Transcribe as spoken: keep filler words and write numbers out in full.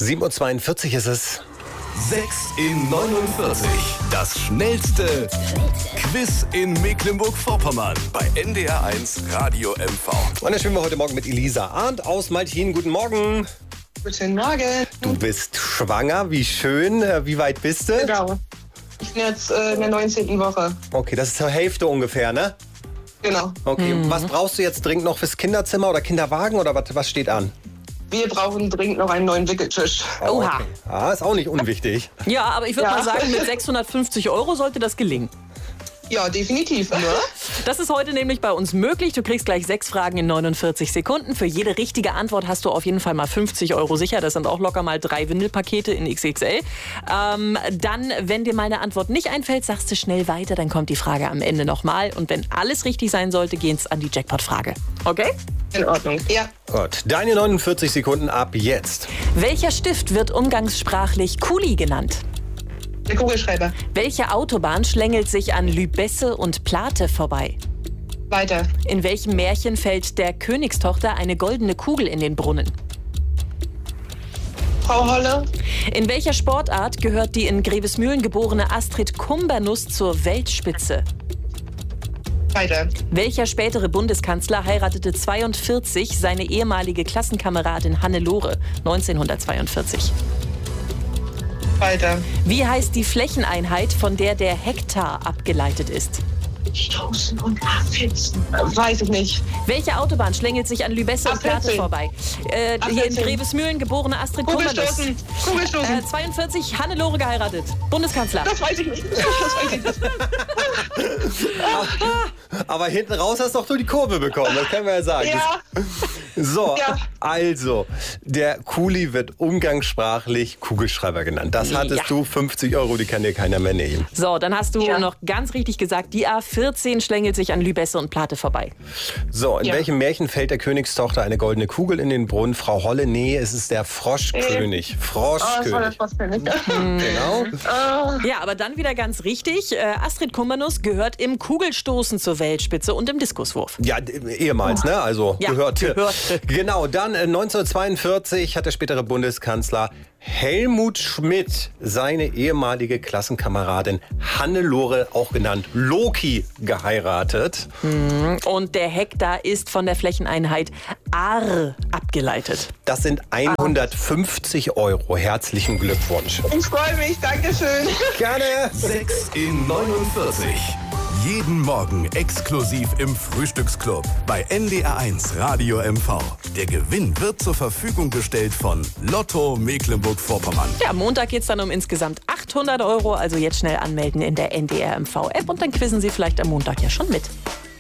sieben Uhr zweiundvierzig ist es. sechs in neunundvierzig. Das schnellste Quiz in Mecklenburg-Vorpommern bei N D R eins Radio M V. Und dann spielen wir heute Morgen mit Elisa Arndt aus Maltin. Guten Morgen. Guten Morgen. Du bist schwanger, wie schön. Wie weit bist du? Genau. Ich bin jetzt äh, in der neunzehnten Woche. Okay, das ist zur Hälfte ungefähr, ne? Genau. Okay, mhm. Was brauchst du jetzt dringend noch fürs Kinderzimmer oder Kinderwagen oder was, was steht an? Wir brauchen dringend noch einen neuen Wickeltisch. Oha. Okay. Ah, ist auch nicht unwichtig. Ja, aber ich würde Ja. mal sagen, mit sechshundertfünfzig Euro sollte das gelingen. Ja, definitiv. Ne? Das ist heute nämlich bei uns möglich. Du kriegst gleich sechs Fragen in neunundvierzig Sekunden. Für jede richtige Antwort hast du auf jeden Fall mal fünfzig Euro sicher. Das sind auch locker mal drei Windelpakete in X X L. Ähm, dann, wenn dir meine Antwort nicht einfällt, sagst du schnell weiter. Dann kommt die Frage am Ende nochmal. Und wenn alles richtig sein sollte, geht's an die Jackpot-Frage. Okay? In Ordnung. Ja. Gut, deine neunundvierzig Sekunden ab jetzt. Welcher Stift wird umgangssprachlich Kuli genannt? Der Kugelschreiber. Welche Autobahn schlängelt sich an Lübesse und Plate vorbei? Weiter. In welchem Märchen fällt der Königstochter eine goldene Kugel in den Brunnen? Frau Holle. In welcher Sportart gehört die in Grevesmühlen geborene Astrid Kumbernuss zur Weltspitze? Weiter. Welcher spätere Bundeskanzler heiratete zweiundvierzig seine ehemalige Klassenkameradin Hannelore neunzehnhundertzweiundvierzig? Weiter. Wie heißt die Flächeneinheit, von der der Hektar abgeleitet ist? Stoßen und Abfitzen. Weiß ich nicht. Welche Autobahn schlängelt sich an Lübesse und Plate A vierzehn. vorbei? Äh, hier in vierzehn. Grevesmühlen geborene Astrid Kumbernuss. Kugelstoßen. Kugelstoßen. Äh, zweiundvierzig, Hannelore geheiratet. Bundeskanzler. Das weiß ich nicht. Das weiß ich nicht. Aber hinten raus hast doch du die Kurve bekommen, das können wir ja sagen. Ja. So, Ja. also, der Kuli wird umgangssprachlich Kugelschreiber genannt. Das hattest Ja. du, fünfzig Euro, die kann dir keiner mehr nehmen. So, dann hast du Ja. noch ganz richtig gesagt, die A vierzehn schlängelt sich an Lübesse und Plate vorbei. So, in Ja. welchem Märchen fällt der Königstochter eine goldene Kugel in den Brunnen? Frau Holle, nee, es ist der Froschkönig. Oh, das war der Froschkönig. Froschkönig. Genau. Ja, aber dann wieder ganz richtig. Äh, Astrid Kumbernuss gehört im Kugelstoßen zur Weltspitze und im Diskuswurf. Ja, d- ehemals, ne? Also Ja, gehörte. gehörte. Genau, dann äh, neunzehnhundertzweiundvierzig hat der spätere Bundeskanzler Helmut Schmidt seine ehemalige Klassenkameradin Hannelore, auch genannt Loki, geheiratet. Und der Hektar ist von der Flächeneinheit Ar abgeleitet. Das sind hundertfünfzig Euro. Herzlichen Glückwunsch. Ich freue mich. Dankeschön. Gerne. sechs in neunundvierzig. Jeden Morgen exklusiv im Frühstücksclub bei N D R eins Radio M V. Der Gewinn wird zur Verfügung gestellt von Lotto Mecklenburg-Vorpommern. Ja, am Montag geht es dann um insgesamt achthundert Euro. Also jetzt schnell anmelden in der N D R M V-App und dann quizzen Sie vielleicht am Montag ja schon mit.